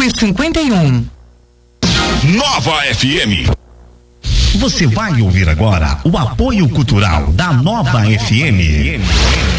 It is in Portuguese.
991. Nova FM. Você vai ouvir agora o apoio cultural da Nova FM.